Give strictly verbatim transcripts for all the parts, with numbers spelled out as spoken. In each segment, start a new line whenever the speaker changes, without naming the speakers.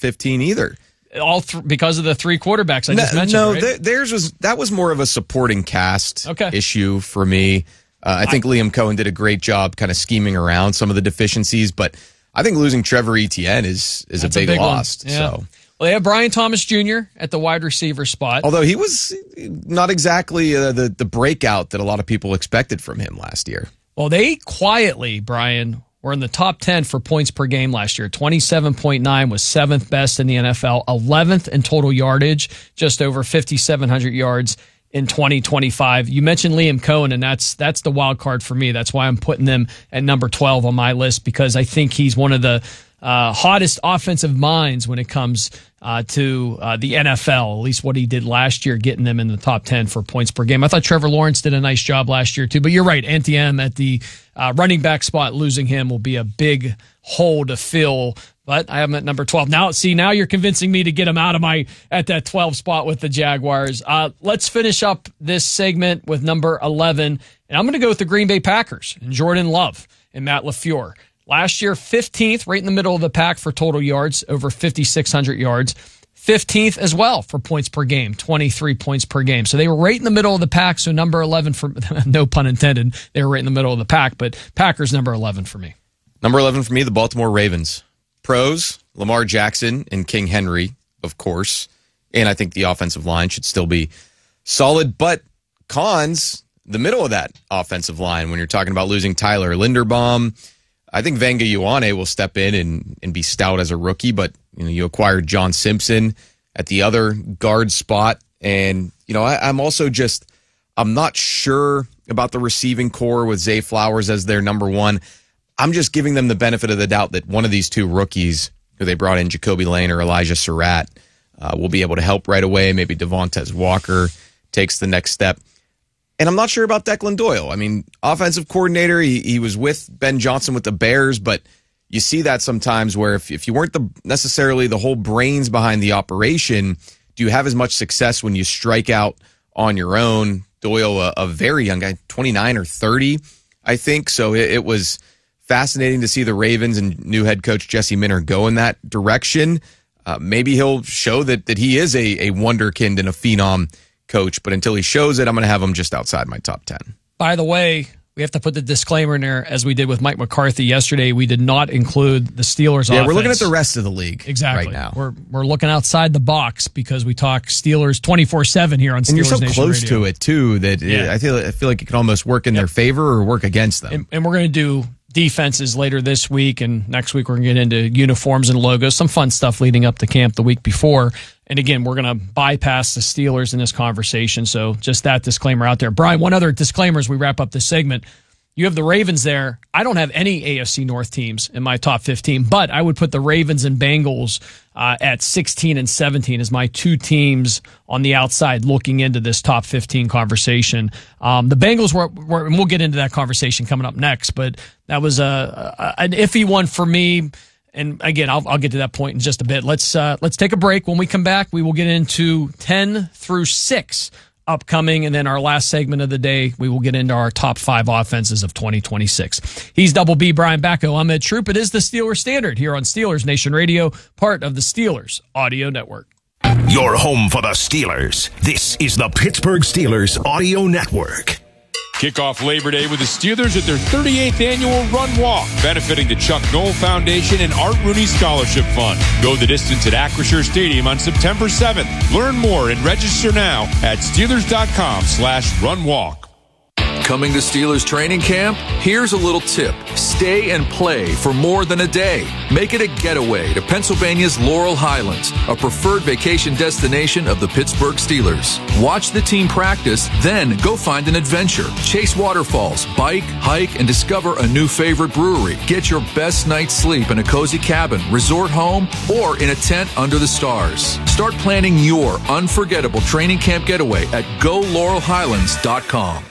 fifteen either.
All th- because of the three quarterbacks I
no,
just mentioned.
No,
right?
th- theirs was that was more of a supporting cast
okay.
issue for me. Uh, I think I, Liam Cohen did a great job kind of scheming around some of the deficiencies, but I think losing Trevor Etienne is is a big, a big loss.
Yeah.
So.
Well, they have Brian Thomas Junior at the wide receiver spot.
Although he was not exactly uh, the, the breakout that a lot of people expected from him last year.
Well, they quietly, Brian, were in the top ten for points per game last year. twenty-seven point nine was seventh best in the N F L, eleventh in total yardage, just over fifty-seven hundred yards in twenty twenty-five. You mentioned Liam Cohen, and that's that's the wild card for me. That's why I'm putting them at number twelve on my list, because I think he's one of the uh, hottest offensive minds when it comes uh, to uh, the N F L, at least what he did last year, getting them in the top ten for points per game. I thought Trevor Lawrence did a nice job last year, too. But you're right, Etienne at the uh, running back spot, losing him will be a big hole to fill. But I have him at number twelve. Now, see, now you're convincing me to get him out of my at that twelve spot with the Jaguars. Uh, let's finish up this segment with number eleven. And I'm going to go with the Green Bay Packers and Jordan Love and Matt LaFleur. Last year, fifteenth, right in the middle of the pack for total yards, over fifty-six hundred yards. fifteenth as well for points per game, twenty-three points per game. So they were right in the middle of the pack. So number eleven for, no pun intended, they were right in the middle of the pack. But Packers number eleven for me.
Number eleven for me, the Baltimore Ravens. Pros, Lamar Jackson and King Henry, of course. And I think the offensive line should still be solid. But cons, the middle of that offensive line, when you're talking about losing Tyler Linderbaum, I think Vanga Ioane will step in and, and be stout as a rookie. But you know, you acquired John Simpson at the other guard spot. And, you know, I, I'm also just, I'm not sure about the receiving core with Zay Flowers as their number one. I'm just giving them the benefit of the doubt that one of these two rookies who they brought in, Jacoby Lane or Elijah Surratt, uh, will be able to help right away. Maybe Devontae Walker takes the next step. And I'm not sure about Declan Doyle. I mean, offensive coordinator, he, he was with Ben Johnson with the Bears, but you see that sometimes where if, if you weren't the necessarily the whole brains behind the operation, do you have as much success when you strike out on your own? Doyle, a, a very young guy, twenty-nine or thirty, I think. So it, it was fascinating to see the Ravens and new head coach Jesse Minter go in that direction. Uh, maybe he'll show that that he is a, a wonderkind and a phenom coach, but until he shows it, I'm going to have him just outside my top ten.
By the way, we have to put the disclaimer in there, as we did with Mike McCarthy yesterday. We did not include the Steelers
yeah,
offense.
We're looking at the rest of the league
exactly
right now.
We're we're looking outside the box because we talk Steelers twenty-four seven here on Steelers
And you're so
Nation
close
Radio.
to it, too, that yeah. I feel I feel like it can almost work in yep. their favor or work against them.
And, and we're going to do defenses later this week, and next week we're going to get into uniforms and logos, some fun stuff leading up to camp the week before. And again, we're going to bypass the Steelers in this conversation, so just that disclaimer out there. Brian, one other disclaimer as we wrap up this segment. You have the Ravens there. I don't have any A F C North teams in my top fifteen, but I would put the Ravens and Bengals uh, at sixteen and seventeen as my two teams on the outside looking into this top fifteen conversation. Um, the Bengals were, were, and we'll get into that conversation coming up next, but that was a, a an iffy one for me. And again, I'll, I'll get to that point in just a bit. Let's uh, let's take a break. When we come back, we will get into ten through six upcoming, and then our last segment of the day, we will get into our top five offenses of twenty twenty-six. He's Double B, Brian Bacco. I'm Ed Troop. It is the Steelers Standard here on Steelers Nation Radio, part of the Steelers Audio Network.
Your home for the Steelers. This is the Pittsburgh Steelers Audio Network.
Kick off Labor Day with the Steelers at their thirty-eighth annual Run Walk, benefiting the Chuck Noll Foundation and Art Rooney Scholarship Fund. Go the distance at Acrisure Stadium on September seventh. Learn more and register now at Steelers.com slash Run Walk.
Coming to Steelers training camp? Here's a little tip. Stay and play for more than a day. Make it a getaway to Pennsylvania's Laurel Highlands, a preferred vacation destination of the Pittsburgh Steelers. Watch the team practice, then go find an adventure. Chase waterfalls, bike, hike, and discover a new favorite brewery. Get your best night's sleep in a cozy cabin, resort home, or in a tent under the stars. Start planning your unforgettable training camp getaway at go laurel highlands dot com.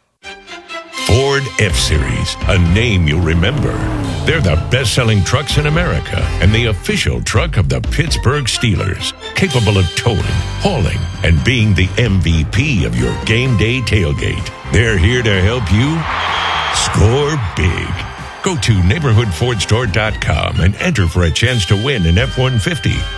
Ford F-Series, a name you'll remember. They're the best-selling trucks in America and the official truck of the Pittsburgh Steelers, capable of towing, hauling, and being the M V P of your game day tailgate. They're here to help you score big. Go to neighborhood ford store dot com and enter for a chance to win an F one fifty